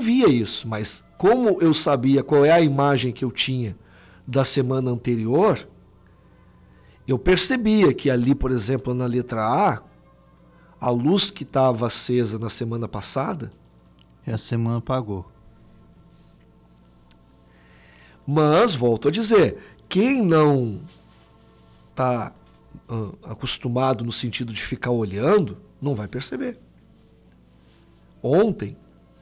via isso, mas como eu sabia qual é a imagem que eu tinha da semana anterior, eu percebia que ali, por exemplo, na letra a luz que estava acesa na semana passada, essa semana apagou. Mas, volto a dizer, quem não está acostumado no sentido de ficar olhando, não vai perceber. Ontem,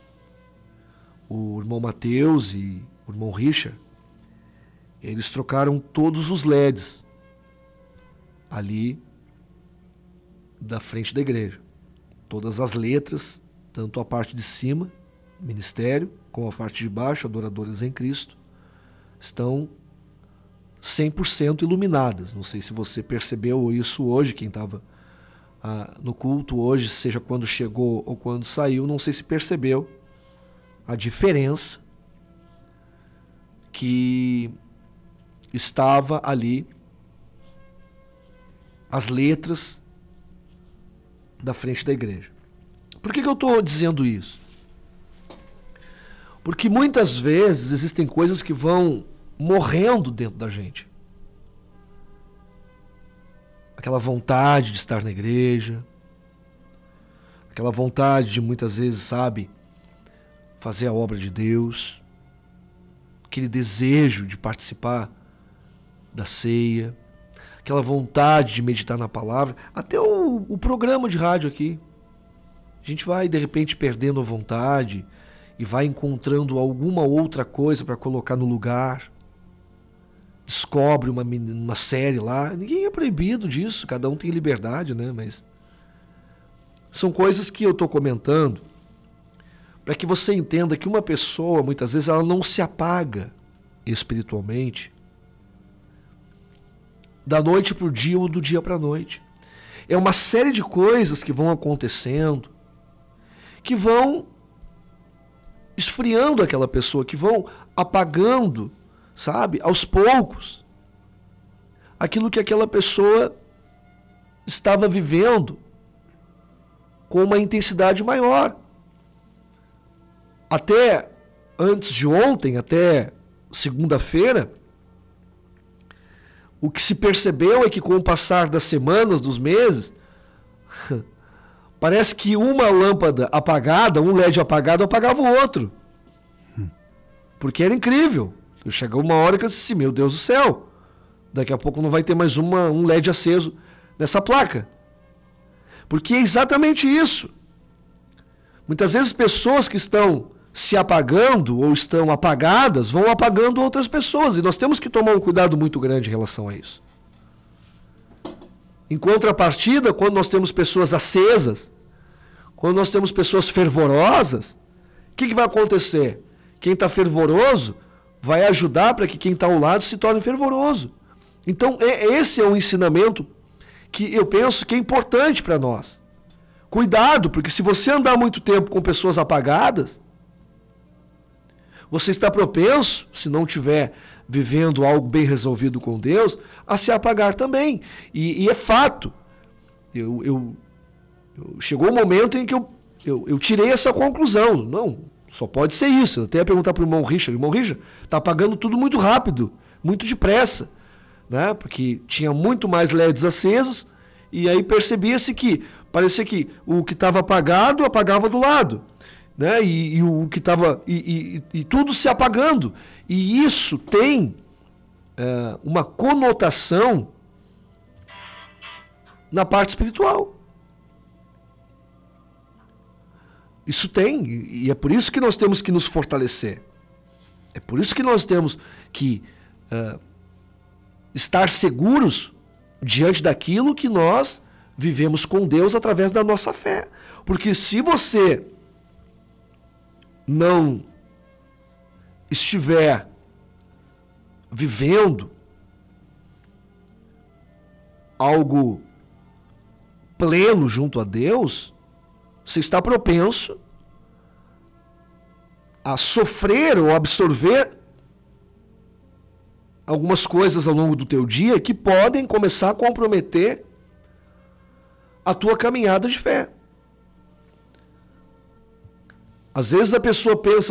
o irmão Mateus e o irmão Richard, eles trocaram todos os LEDs ali da frente da igreja. Todas as letras, tanto a parte de cima, ministério, como a parte de baixo, adoradores em Cristo, estão 100% iluminadas. Não sei se você percebeu isso hoje, quem estava no culto hoje, seja quando chegou ou quando saiu, não sei se percebeu a diferença que estava ali as letras da frente da igreja. Por que eu estou dizendo isso? Porque muitas vezes existem coisas que vão morrendo dentro da gente. Aquela vontade de estar na igreja, aquela vontade de muitas vezes, sabe, fazer a obra de Deus, aquele desejo de participar da ceia, aquela vontade de meditar na palavra, até o programa de rádio aqui. A gente vai, de repente, perdendo a vontade e vai encontrando alguma outra coisa para colocar no lugar. Descobre uma série lá. Ninguém é proibido disso, cada um tem liberdade, né? Mas são coisas que eu estou comentando para que você entenda que uma pessoa, muitas vezes, ela não se apaga espiritualmente da noite para o dia ou do dia para a noite. É uma série de coisas que vão acontecendo, que vão esfriando aquela pessoa, que vão apagando, sabe, aos poucos, aquilo que aquela pessoa estava vivendo com uma intensidade maior. Até antes de ontem, até segunda-feira, o que se percebeu é que com o passar das semanas, dos meses, parece que uma lâmpada apagada, um LED apagado, apagava o outro. Porque era incrível. Chegou uma hora que eu disse, meu Deus do céu, daqui a pouco não vai ter mais um LED aceso nessa placa. Porque é exatamente isso. Muitas vezes pessoas que estão se apagando ou estão apagadas vão apagando outras pessoas. E nós temos que tomar um cuidado muito grande em relação a isso. Em contrapartida, quando nós temos pessoas acesas, quando nós temos pessoas fervorosas, o que vai acontecer? Quem está fervoroso vai ajudar para que quem está ao lado se torne fervoroso. Então, esse é um ensinamento que eu penso que é importante para nós. Cuidado, porque se você andar muito tempo com pessoas apagadas, você está propenso, se não estiver vivendo algo bem resolvido com Deus, a se apagar também. E é fato. Chegou um momento em que eu tirei essa conclusão. Não, só pode ser isso. Eu até ia perguntar para o irmão Richard. Irmão Richard, está apagando tudo muito rápido, muito depressa. Né? Porque tinha muito mais LEDs acesos e aí percebia-se que parecia que o que estava apagado, apagava do lado. Né? E o que estava e tudo se apagando. E isso tem uma conotação na parte espiritual. Isso tem, e é por isso que nós temos que nos fortalecer. É por isso que nós temos que estar seguros diante daquilo que nós vivemos com Deus através da nossa fé. Porque se você não estiver vivendo algo pleno junto a Deus, você está propenso a sofrer ou absorver algumas coisas ao longo do teu dia que podem começar a comprometer a tua caminhada de fé. Às vezes a pessoa pensa